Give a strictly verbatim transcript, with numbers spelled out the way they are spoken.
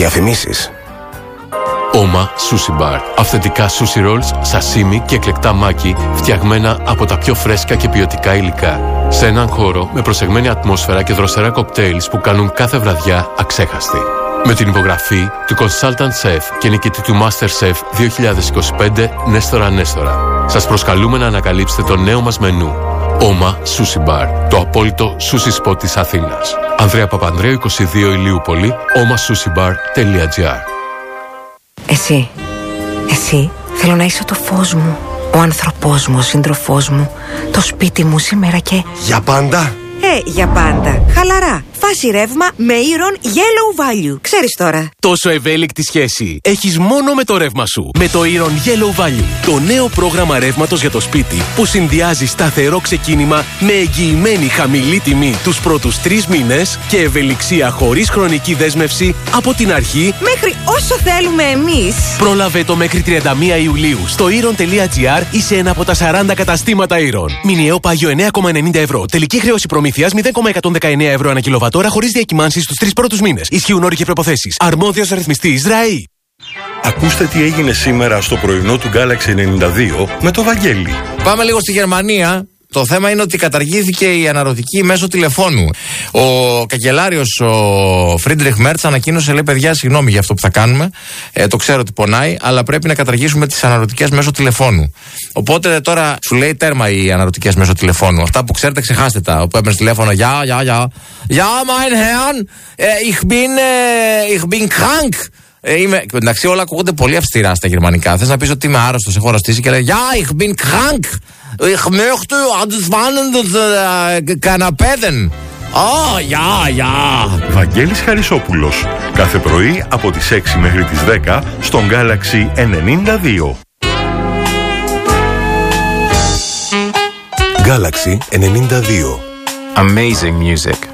Διαφημίσεις. Oma Sushi Bar. Αυθεντικά sushi rolls, σασίμι και εκλεκτά μάκι φτιαγμένα από τα πιο φρέσκα και ποιοτικά υλικά. Σε έναν χώρο με προσεγμένη ατμόσφαιρα και δροσερά κοκτέιλς που κάνουν κάθε βραδιά αξέχαστη. Με την υπογραφή του Consultant Chef και νικητή του MasterChef δύο χιλιάδες είκοσι πέντε Νέστορα Νέστορα. Σας προσκαλούμε να ανακαλύψετε το νέο μας μενού. Oma Sushi Bar, το απόλυτο sushi spot της Αθήνας. Ανδρέα Παπανδρέου είκοσι δύο Ηλιούπολη, oma sushi bar τελεία gr. Εσύ, εσύ θέλω να είσαι το φως μου, ο άνθρωπός μου, ο σύντροφός μου, το σπίτι μου σήμερα και... Για πάντα. Ε, για πάντα. Χαλαρά. Φάση ρεύμα με Iron Yellow Value. Ξέρεις τώρα. Τόσο ευέλικτη σχέση έχεις μόνο με το ρεύμα σου. Με το Iron Yellow Value. Το νέο πρόγραμμα ρεύματος για το σπίτι που συνδυάζει σταθερό ξεκίνημα με εγγυημένη χαμηλή τιμή τους πρώτους τρεις μήνες και ευελιξία χωρίς χρονική δέσμευση από την αρχή μέχρι όσο θέλουμε εμείς. Πρόλαβε το μέχρι τριάντα μία Ιουλίου στο iron τελεία gr ή σε ένα από τα σαράντα καταστήματα Iron. Μηνιαίο πάγιο εννέα κόμμα ενενήντα ευρώ. Τελική χρέωση προμήθειας μηδέν κόμμα εκατόν δεκαεννέα ευρώ ανά κιλοβατόρα χωρίς διακυμάνσεις στους τρεις πρώτους μήνες. Ισχύουν όροι και προϋποθέσεις. Αρμόδιος ρυθμιστής ΡΑΗ. Ακούστε τι έγινε σήμερα στο πρωινό του Galaxy ενενήντα δύο με το Βαγγέλη. Πάμε λίγο στη Γερμανία. Το θέμα είναι ότι καταργήθηκε η αναρωτική μέσω τηλεφώνου. Ο καγκελάριος ο Φρίντριχ Μέρτς ανακοίνωσε, λέει, παιδιά, συγγνώμη για αυτό που θα κάνουμε. Ε, το ξέρω ότι πονάει, αλλά πρέπει να καταργήσουμε τις αναρωτικές μέσω τηλεφώνου. Οπότε τώρα σου λέει τέρμα οι αναρωτικές μέσω τηλεφώνου. Αυτά που ξέρετε, ξεχάστε τα. Όπου έπαιρνες τηλέφωνο, γεια, γεια, γεια. Γεια, mein Herrn, ich bin, ich bin krank. Ε, είμαι, εντάξει, όλα ακούγονται πολύ αυστηρά στα γερμανικά. Θες να πεις ότι είμαι άρρωστος, έχω αρρωστήσει και λέει γεια, ich bin krank. Ich möchte das warnen Καναπέδεν. Oh, ja, ja. Βαγγέλης Χαρισόπουλος. Κάθε πρωί από τις έξι μέχρι τις δέκα στον Galaxy ενενήντα δύο. Galaxy ενενήντα δύο. Amazing music.